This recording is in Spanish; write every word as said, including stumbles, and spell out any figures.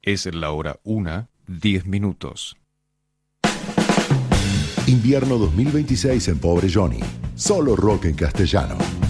Es la hora una, diez minutos. Invierno dos mil veintiséis en Pobre Johnny. Solo rock en castellano.